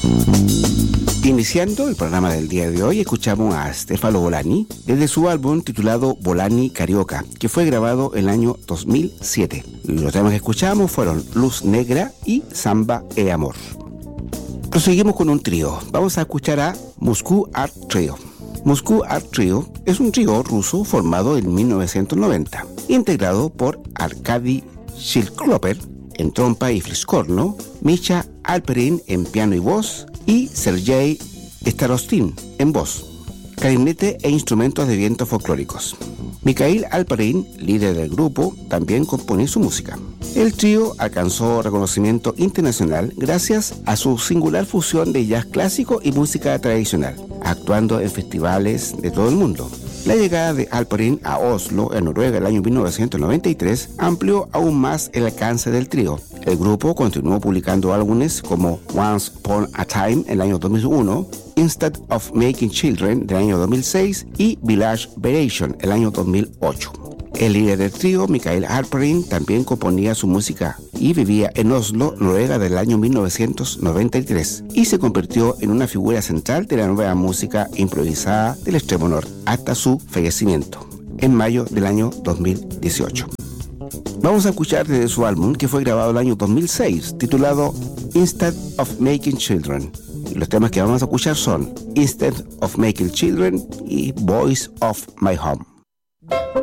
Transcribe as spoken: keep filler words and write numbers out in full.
Iniciando el programa del día de hoy, escuchamos a Stefano Bolani desde su álbum titulado Bolani Carioca, que fue grabado en el año dos mil siete. Los temas que escuchamos fueron Luz Negra y Samba e Amor. Proseguimos con un trío. Vamos a escuchar a Moscú Art Trio. Moscú Art Trio es un trío ruso formado en mil novecientos noventa, integrado por Arkady Shilkloper en trompa y fliscorno, Misha Alperin en piano y voz y Sergei Starostin en voz, clarinete e instrumentos de viento folclóricos. Mikhail Alperin, líder del grupo, también compone su música. El trío alcanzó reconocimiento internacional gracias a su singular fusión de jazz clásico y música tradicional, actuando en festivales de todo el mundo. La llegada de Alperin a Oslo, en Noruega, el año mil novecientos noventa y tres, amplió aún más el alcance del trío. El grupo continuó publicando álbumes como Once Upon a Time, en el año dos mil uno, Instead of Making Children, del año dos mil seis, y Village Variation, el año dos mil ocho. El líder del trío, Mikhail Alperin, también componía su música y vivía en Oslo, Noruega, del año mil novecientos noventa y tres, y se convirtió en una figura central de la nueva música improvisada del extremo norte hasta su fallecimiento en mayo del año dos mil dieciocho. Vamos a escuchar desde su álbum, que fue grabado el año dos mil seis, titulado Instead of Making Children. Y los temas que vamos a escuchar son Instead of Making Children y Voice of My Home.